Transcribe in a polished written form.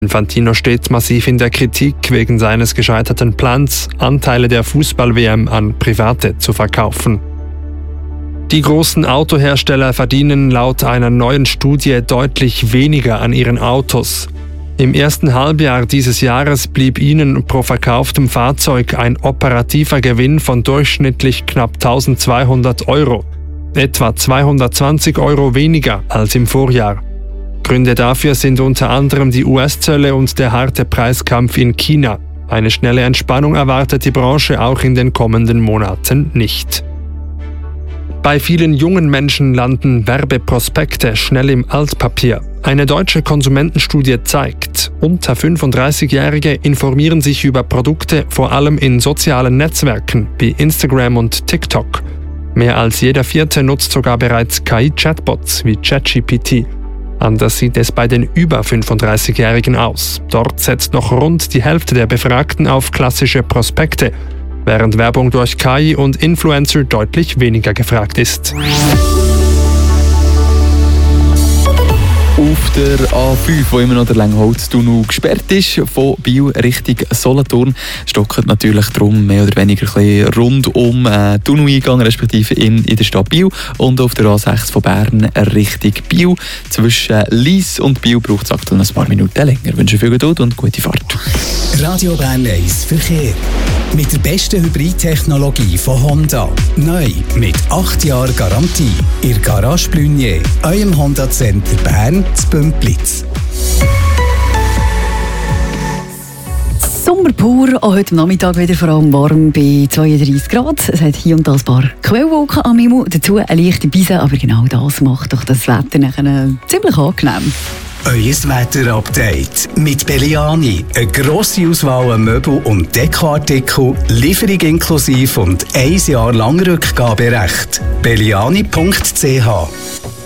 Infantino steht massiv in der Kritik wegen seines gescheiterten Plans, Anteile der Fußball-WM an Private zu verkaufen. Die großen Autohersteller verdienen laut einer neuen Studie deutlich weniger an ihren Autos. Im ersten Halbjahr dieses Jahres blieb ihnen pro verkauftem Fahrzeug ein operativer Gewinn von durchschnittlich knapp 1.200 €, etwa 220 € weniger als im Vorjahr. Gründe dafür sind unter anderem die US-Zölle und der harte Preiskampf in China. Eine schnelle Entspannung erwartet die Branche auch in den kommenden Monaten nicht. Bei vielen jungen Menschen landen Werbeprospekte schnell im Altpapier. Eine deutsche Konsumentenstudie zeigt, unter 35-Jährige informieren sich über Produkte vor allem in sozialen Netzwerken wie Instagram und TikTok. Mehr als jeder Vierte nutzt sogar bereits KI-Chatbots wie ChatGPT. Anders sieht es bei den über 35-Jährigen aus. Dort setzt noch rund die Hälfte der Befragten auf klassische Prospekte, während Werbung durch KI und Influencer deutlich weniger gefragt ist. Auf der A5, wo immer noch der Langholztunnel gesperrt ist, von Biel Richtung Solothurn, stockt natürlich darum mehr oder weniger ein bisschen rund um den Tunneleingang, respektive in der Stadt Biel. Und auf der A6 von Bern Richtung Biel. Zwischen Lyss und Biel braucht es aktuell ein paar Minuten länger. Ich wünsche viel Geduld und gute Fahrt. Radio Bern 1 Verkehr. Mit der besten Hybridtechnologie von Honda. Neu mit 8 Jahren Garantie. Ihr Garage Blunier, eurem Honda Center Bern zu Bümplitz. Sommer pur, auch heute Nachmittag wieder vor allem warm bei 32 Grad. Es hat hier und da ein paar Quellwolken am Himmel, dazu eine leichte Brise, aber genau das macht doch das Wetter nachher ziemlich angenehm. Euer Wetter-Update mit Belliani. Eine grosse Auswahl an Möbel- und Dekoartikel, Lieferung inklusive und 1 Jahr lang Rückgaberecht. belliani.ch